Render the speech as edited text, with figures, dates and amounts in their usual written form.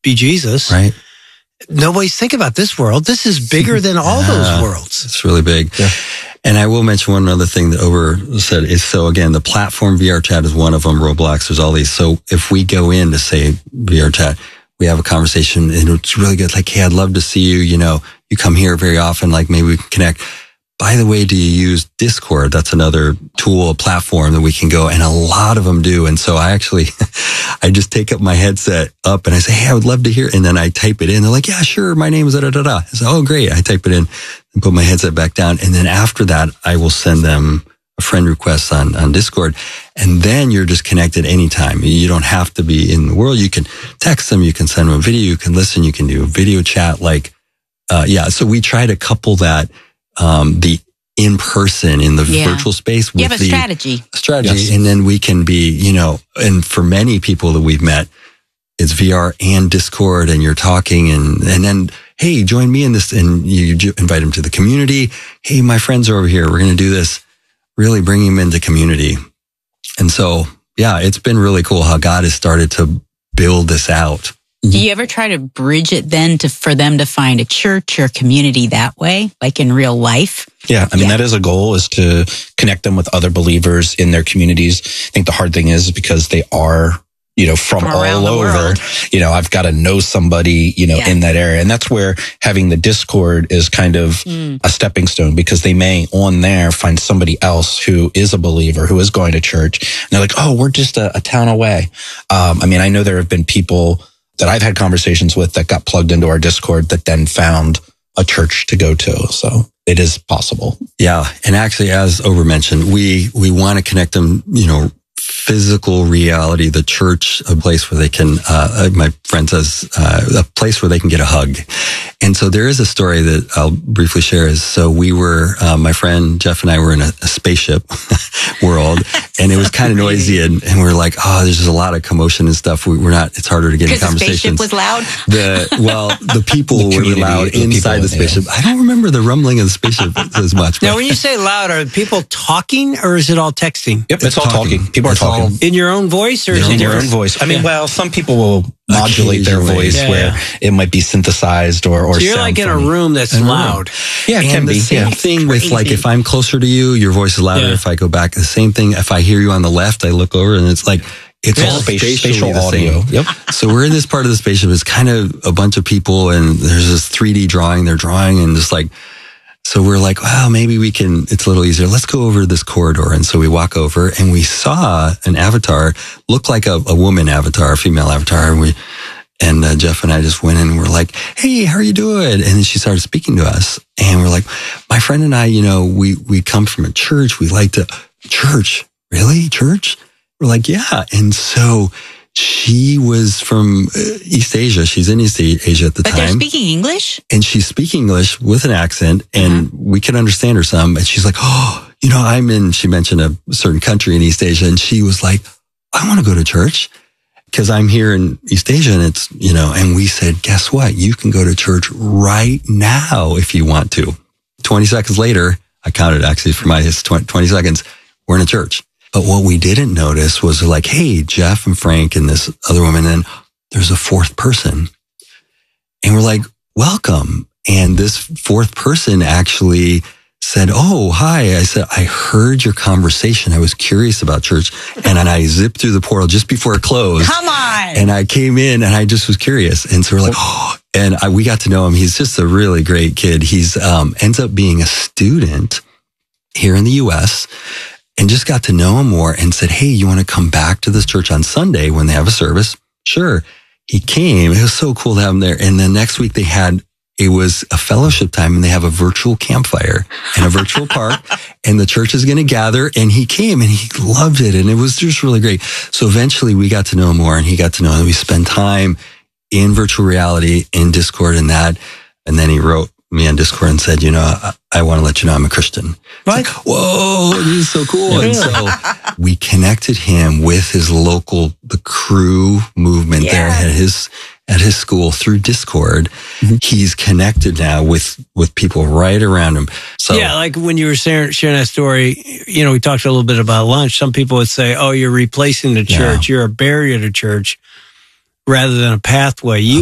be Jesus. Right. Nobody's thinking about this world. This is bigger than all those worlds. It's really big. Yeah. And I will mention one other thing that Ober said is, so again, the platform VRChat is one of them, Roblox, there's all these. So if we go in to say VRChat, we have a conversation and it's really good. Like, hey, I'd love to see you. You know, you come here very often. Like, maybe we can connect. By the way, do you use Discord? That's another tool, a platform that we can go, and a lot of them do. And so I just take up my headset up and I say, hey, I would love to hear. And then I type it in. They're like, yeah, sure. My name is da-da-da-da. I say, oh, great. I type it in and put my headset back down. And then after that, I will send them a friend request on Discord. And then you're just connected anytime. You don't have to be in the world. You can text them. You can send them a video. You can listen. You can do video chat. So we try to couple that, the in person in the virtual space with you have a strategy. Yes. And then we can be, you know, and for many people that we've met, it's VR and Discord, and you're talking and then, hey, join me in this, and you invite them to the community. Hey, my friends are over here. We're going to do this. Really bring them into community. And so, yeah, it's been really cool how God has started to build this out. Do you ever try to bridge it then for them to find a church or community that way, like in real life? Yeah, I mean, that is a goal, is to connect them with other believers in their communities. I think the hard thing is because they are, you know, from all over, you know, I've got to know somebody, you know, in that area. And that's where having the Discord is kind of a stepping stone, because they may on there find somebody else who is a believer, who is going to church. And they're like, oh, we're just a town away. I mean, I know there have been people that I've had conversations with that got plugged into our Discord that then found a church to go to. So it is possible. Yeah. And actually, as Ober mentioned, we want to connect them, you know, physical reality, the church, a place where they can, my friend says, a place where they can get a hug. And so there is a story that I'll briefly share. So we were, my friend Jeff and I were in a spaceship world, and it was kind of noisy, and we're like, oh, there's just a lot of commotion and stuff. We're not, it's harder to get in conversations. The spaceship was loud? The people were loud inside the spaceship. I don't remember the rumbling of the spaceship as much. Now, when you say loud, are people talking or is it all texting? Yep, it's all talking. People are talking. In your own voice, or in your own voice? I mean, well, some people will modulate their voice where it might be synthesized or so you're like in a room that's loud. Yeah, it can be. The same thing with, like, if I'm closer to you, your voice is louder. If I go back, the same thing. If I hear you on the left, I look over and it's like, it's all spatial audio. Yep. So we're in this part of the spaceship. It's kind of a bunch of people, and there's this 3D drawing. They're drawing, and just like, so we're like, wow, maybe we can, it's a little easier. Let's go over this corridor. And so we walk over, and we saw an avatar look like a woman avatar, a female avatar. And Jeff and I just went in and we're like, hey, how are you doing? And then she started speaking to us, and we're like, my friend and I, you know, we come from a church. We like to, church, really? Church? We're like, yeah. And so she was from East Asia. She's in East Asia at the time. But they're speaking English? And she's speaking English with an accent, and we can understand her some. And she's like, oh, you know, she mentioned a certain country in East Asia, and she was like, I want to go to church because I'm here in East Asia, and it's, you know, and we said, guess what? You can go to church right now if you want to. 20 seconds later, I counted actually for my 20 seconds, we're in a church. But what we didn't notice was like, hey, Jeff and Frank and this other woman, and there's a fourth person. And we're like, welcome. And this fourth person actually said, oh, hi. I said, I heard your conversation. I was curious about church. And then I zipped through the portal just before it closed. Come on. And I came in and I just was curious. And so we're like, oh, and we got to know him. He's just a really great kid. He's ends up being a student here in the U.S., and just got to know him more and said, hey, you want to come back to this church on Sunday when they have a service? Sure. He came. It was so cool to have him there. And then next week it was a fellowship time, and they have a virtual campfire and a virtual park, and the church is going to gather. And he came and he loved it. And it was just really great. So eventually we got to know him more, and he got to know him. We spent time in virtual reality, in Discord and that. And then he wrote me on Discord and said, you know, I want to let you know I'm a Christian. Right. Like, whoa, this is so cool. And so we connected him with his the crew movement there at his school through Discord. Mm-hmm. He's connected now with people right around him. So yeah, like when you were sharing that story, you know, we talked a little bit about lunch. Some people would say, oh, you're replacing the church. You're a barrier to church rather than a pathway.